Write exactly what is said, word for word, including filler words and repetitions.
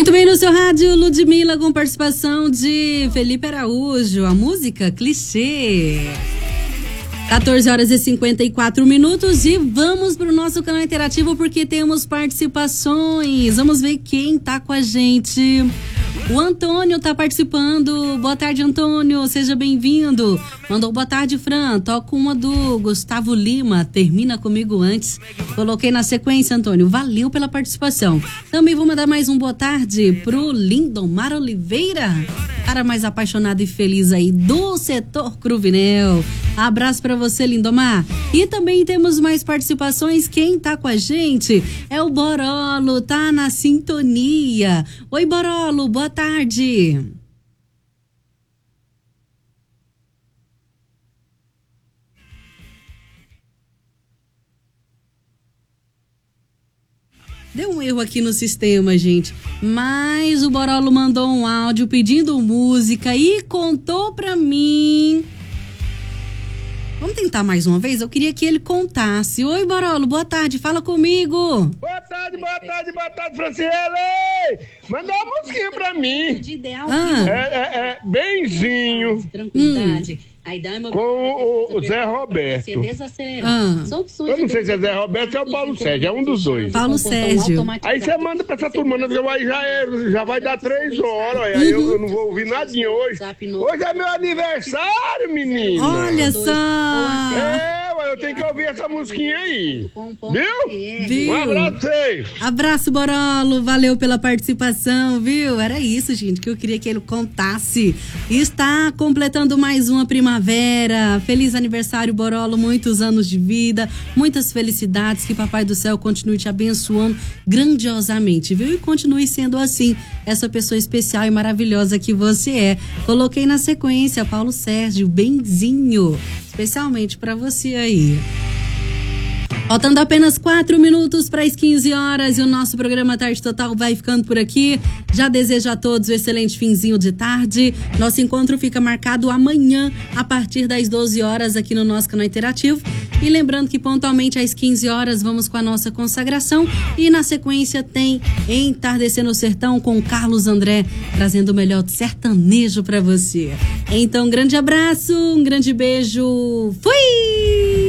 Muito bem, no seu rádio, Ludmilla, com participação de Felipe Araújo, a música Clichê. quatorze horas e cinquenta e quatro minutos e vamos para o nosso canal interativo porque temos participações. Vamos ver quem tá com a gente. O Antônio tá participando. Boa tarde, Antônio. Seja bem-vindo. Mandou boa tarde, Fran. Toca uma do Gustavo Lima. Termina comigo antes. Coloquei na sequência, Antônio. Valeu pela participação. Também vou mandar mais um boa tarde pro Lindomar Oliveira, cara mais apaixonado e feliz aí do setor Cruvinel. Abraço pra você, Lindomar. E também temos mais participações. Quem tá com a gente é o Borolo, tá na sintonia. Oi, Borolo, boa tarde. Deu um erro aqui no sistema, gente. Mas o Borolo mandou um áudio pedindo música e contou pra mim. Vamos tentar mais uma vez? Eu queria que ele contasse. Oi, Borolo, boa tarde, fala comigo. Boa tarde, boa tarde, boa tarde, Franciele. Manda uma musiquinha pra mim. Ah. É, é, é, benzinho. Tranquilidade. Hum. Com o, o Zé Roberto. Ah. Eu não sei se é Zé Roberto ou é o Paulo Sérgio, é um dos dois. Paulo Sérgio. Aí você manda pra essa turma, aí já, é, já vai dar três horas, aí eu, eu não vou ouvir nadinha hoje. Hoje é meu aniversário, menina. Olha só. É, eu tenho que ouvir essa musiquinha aí. Viu? Viu? Um abraço pra vocês. Abraço, Borolo. Valeu pela participação, viu? Era isso, gente, que eu queria que ele contasse. Está completando mais uma primavera. Feliz aniversário, Borolo. Muitos anos de vida, muitas felicidades. Que Papai do Céu continue te abençoando grandiosamente, viu? E continue sendo assim, essa pessoa especial e maravilhosa que você é. Coloquei na sequência Paulo Sérgio, benzinho, especialmente pra você aí. Faltando apenas quatro minutos para as quinze horas e o nosso programa Tarde Total vai ficando por aqui. Já desejo a todos um excelente finzinho de tarde. Nosso encontro fica marcado amanhã, a partir das doze horas, aqui no nosso canal interativo. E lembrando que pontualmente às quinze horas vamos com a nossa consagração. E na sequência tem Entardecer no Sertão com Carlos André, trazendo o melhor sertanejo para você. Então, um grande abraço, um grande beijo. Fui!